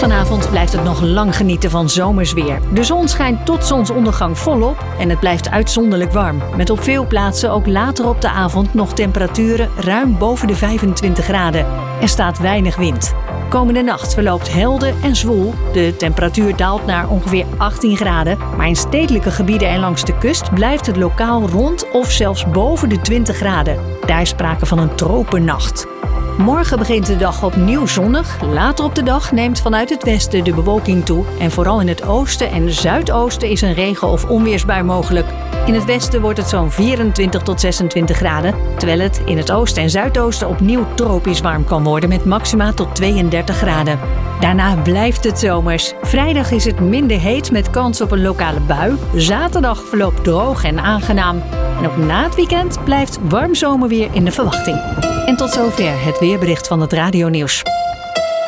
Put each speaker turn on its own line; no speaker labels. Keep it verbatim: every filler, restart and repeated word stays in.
Vanavond blijft het nog lang genieten van zomersweer. De zon schijnt tot zonsondergang volop en het blijft uitzonderlijk warm. Met op veel plaatsen ook later op de avond nog temperaturen ruim boven de vijfentwintig graden. Er staat weinig wind. Komende nacht verloopt helder en zwoel. De temperatuur daalt naar ongeveer achttien graden. Maar in stedelijke gebieden en langs de kust blijft het lokaal rond of zelfs boven de twintig graden. Daar is sprake van een tropennacht. Morgen begint de dag opnieuw zonnig. Later op de dag neemt vanuit het westen de bewolking toe. En vooral in het oosten en zuidoosten is een regen- of onweersbui mogelijk. In het westen wordt het zo'n vierentwintig tot zesentwintig graden. Terwijl het in het oosten en zuidoosten opnieuw tropisch warm kan worden met maxima tot tweeëndertig graden. Daarna blijft het zomers. Vrijdag is het minder heet met kans op een lokale bui. Zaterdag verloopt droog en aangenaam. En ook na het weekend blijft warm zomerweer in de verwachting. En tot zover het weerbericht van het Radio Nieuws.